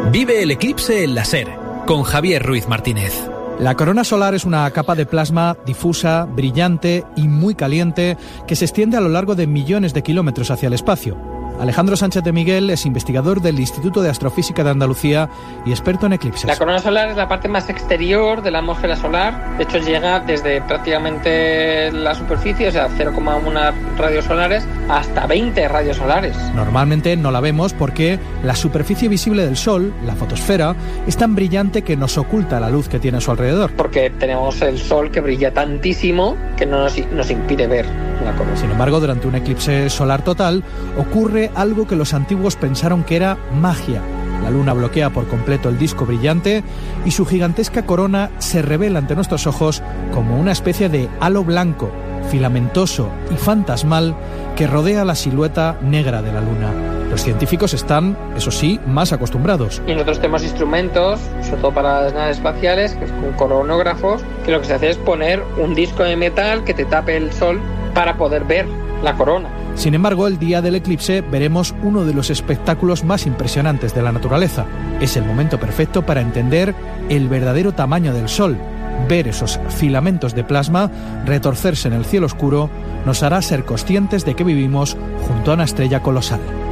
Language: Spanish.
Vive el eclipse en la SER, con Javier Ruiz Martínez. La corona solar es una capa de plasma difusa, brillante y muy caliente que se extiende a lo largo de millones de kilómetros hacia el espacio. Alejandro Sánchez de Miguel es investigador del Instituto de Astrofísica de Andalucía y experto en eclipses. La corona solar es la parte más exterior de la atmósfera solar. De hecho, llega desde prácticamente la superficie, o sea, 0,1 radios solares, hasta 20 radios solares. Normalmente no la vemos porque la superficie visible del Sol, la fotosfera, es tan brillante que nos oculta la luz que tiene a su alrededor. Porque tenemos el Sol que brilla tantísimo que no nos impide ver la corona. Sin embargo, durante un eclipse solar total ocurre algo que los antiguos pensaron que era magia. La luna bloquea por completo el disco brillante y su gigantesca corona se revela ante nuestros ojos como una especie de halo blanco, filamentoso y fantasmal que rodea la silueta negra de la luna. Los científicos están, eso sí, más acostumbrados. Y nosotros tenemos instrumentos, sobre todo para las naves espaciales, que es con coronógrafos, que lo que se hace es poner un disco de metal que te tape el sol para poder ver la corona. Sin embargo, el día del eclipse veremos uno de los espectáculos más impresionantes de la naturaleza. Es el momento perfecto para entender el verdadero tamaño del Sol. Ver esos filamentos de plasma retorcerse en el cielo oscuro nos hará ser conscientes de que vivimos junto a una estrella colosal.